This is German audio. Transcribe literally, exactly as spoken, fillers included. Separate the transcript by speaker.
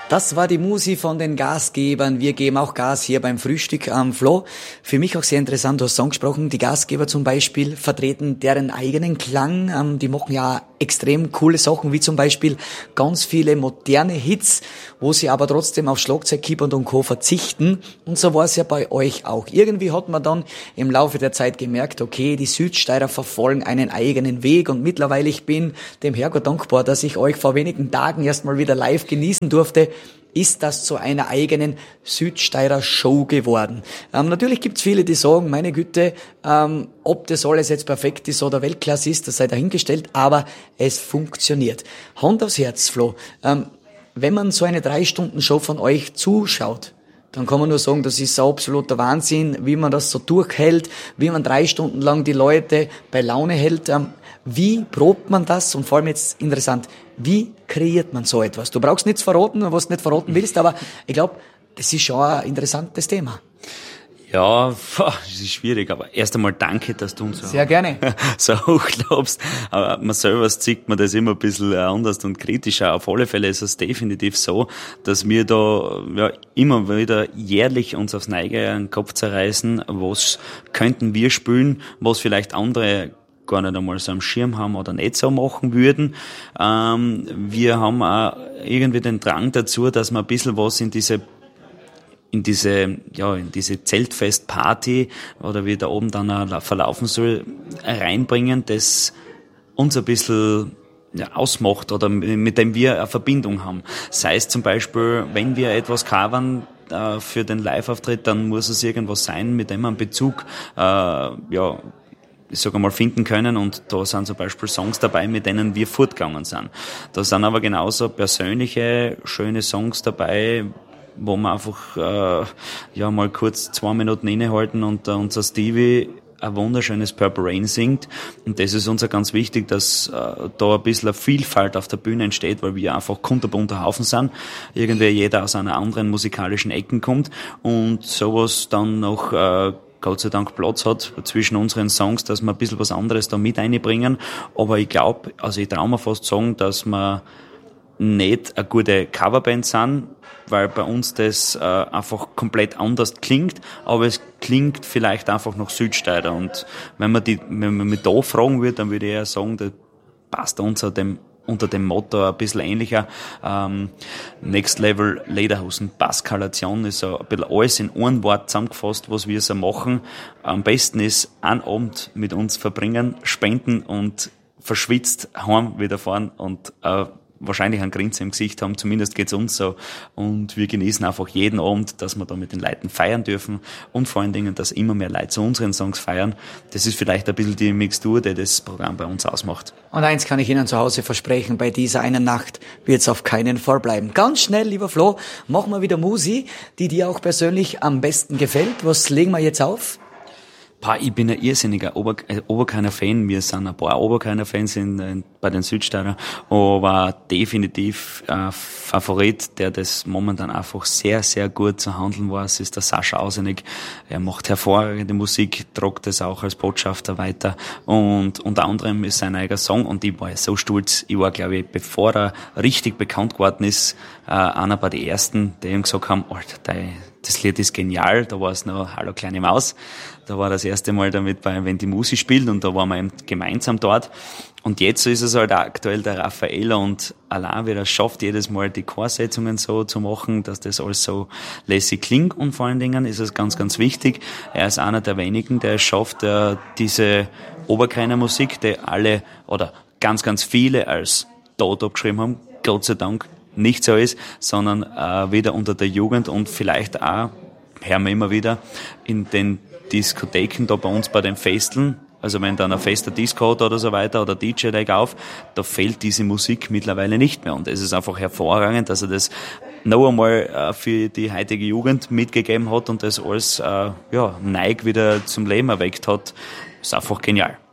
Speaker 1: Das war die Musik von den Gastgebern. Wir geben auch Gas hier beim Frühstück am Flo. Für mich auch sehr interessant, du hast angesprochen, die Gastgeber zum Beispiel vertreten deren eigenen Klang. Die machen ja extrem coole Sachen, wie zum Beispiel ganz viele moderne Hits, wo sie aber trotzdem auf Schlagzeug, Keyboard und Co. verzichten. Und so war es ja bei euch auch. Irgendwie hat man dann im Laufe der Zeit gemerkt, okay, die Südsteirer verfolgen einen eigenen Weg. Und mittlerweile, ich bin dem Herrgott dankbar, dass ich euch vor wenigen Tagen erst mal wieder live genießen durfte, ist das zu einer eigenen Südsteirer Show geworden. Ähm, natürlich gibt's viele, die sagen, meine Güte, ähm, ob das alles jetzt perfekt ist oder Weltklasse ist, das sei dahingestellt, aber es funktioniert. Hand aufs Herz, Flo. Ähm, wenn man so eine Drei-Stunden-Show von euch zuschaut, dann kann man nur sagen, das ist ein absoluter Wahnsinn, wie man das so durchhält, wie man drei Stunden lang die Leute bei Laune hält. Ähm, wie probt man das? Und vor allem jetzt interessant, wie kreiert man so etwas? Du brauchst nichts verraten, was du nicht verraten willst, aber ich glaube, das ist schon ein interessantes Thema.
Speaker 2: Ja, es ist schwierig, aber erst einmal danke, dass du uns so,
Speaker 1: Sehr gerne.
Speaker 2: so hochlobst. Aber man selber sieht man das immer ein bisschen anders und kritischer. Auf alle Fälle ist es definitiv so, dass wir da ja immer wieder jährlich uns aufs Neige einen Kopf zerreißen, was könnten wir spielen, was vielleicht andere gar nicht einmal so am Schirm haben oder nicht so machen würden. Ähm, wir haben auch irgendwie den Drang dazu, dass wir ein bisschen was in diese in diese, ja, in diese Zeltfestparty oder wie da oben dann verlaufen soll, reinbringen, das uns ein bisschen ja, ausmacht oder mit dem wir eine Verbindung haben. Sei es zum Beispiel, wenn wir etwas covern äh, für den Live-Auftritt, dann muss es irgendwas sein, mit dem wir einen Bezug, äh, ja, ich sage mal, finden können, und da sind zum Beispiel Songs dabei, mit denen wir fortgegangen sind. Da sind aber genauso persönliche, schöne Songs dabei, wo wir einfach äh, ja mal kurz zwei Minuten innehalten und uh, unser Stevie ein wunderschönes Purple Rain singt. Und das ist uns auch ganz wichtig, dass äh, da ein bisschen eine Vielfalt auf der Bühne entsteht, weil wir einfach kunterbunter Haufen sind. Irgendwie jeder aus einer anderen musikalischen Ecken kommt und sowas dann noch äh, Gott sei Dank Platz hat zwischen unseren Songs, dass wir ein bisschen was anderes da mit einbringen. Aber ich glaube, also ich traue mir fast sagen, dass wir nicht eine gute Coverband sind, weil bei uns das äh, einfach komplett anders klingt, aber es klingt vielleicht einfach noch Südsteirer. Und wenn man die, wenn man mich da fragen würde, dann würde ich eher sagen, das passt unter dem unter dem Motto ein bisschen ähnlicher. Ähm, Next Level Lederhosen Paskalation ist so ein bisschen alles in ein Wort zusammengefasst, was wir so machen. Am besten ist, einen Abend mit uns verbringen, spenden und verschwitzt heim wieder fahren und äh, wahrscheinlich einen Grinsen im Gesicht haben, zumindest geht's uns so. Und wir genießen einfach jeden Abend, dass wir da mit den Leuten feiern dürfen und vor allen Dingen, dass immer mehr Leute zu unseren Songs feiern. Das ist vielleicht ein bisschen die Mixtur, die das Programm bei uns ausmacht.
Speaker 1: Und eins kann ich Ihnen zu Hause versprechen, bei dieser einen Nacht wird's auf keinen Fall bleiben. Ganz schnell, lieber Flo, machen wir wieder Musik, die dir auch persönlich am besten gefällt. Was legen wir jetzt auf?
Speaker 2: Pa, ich bin ein irrsinniger Ober, äh, Oberkreiner-Fan. Wir sind ein paar Oberkreiner-Fans in, in, bei den Südsteirer, aber definitiv äh, Favorit, der das momentan einfach sehr, sehr gut zu handeln weiß, ist der Sascha Ausenig. Er macht hervorragende Musik, tragt das auch als Botschafter weiter und unter anderem ist sein eigener Song, und ich war so stolz. Ich war, glaube ich, bevor er richtig bekannt geworden ist, äh, einer bei den Ersten, die ihm gesagt haben, Alter, dein das Lied ist genial, da war es noch Hallo kleine Maus. Da war das erste Mal damit bei Wenn die Musi spielt, und da waren wir eben gemeinsam dort. Und jetzt ist es halt aktuell der Raffaella, und allein wie er es schafft, jedes Mal die Chorsetzungen so zu machen, dass das alles so lässig klingt, und vor allen Dingen ist es ganz, ganz wichtig, er ist einer der wenigen, der es schafft, der diese Oberkreiner Musik, die alle oder ganz, ganz viele als tot abgeschrieben haben, Gott sei Dank, nicht so ist, sondern äh, wieder unter der Jugend und vielleicht auch, hören wir immer wieder, in den Diskotheken da bei uns bei den Festeln, also wenn dann ein fester Disco hat oder so weiter oder D J legt auf, da fällt diese Musik mittlerweile nicht mehr, und es ist einfach hervorragend, dass er das noch einmal äh, für die heutige Jugend mitgegeben hat und das alles äh, ja, neig wieder zum Leben erweckt hat. Ist einfach genial.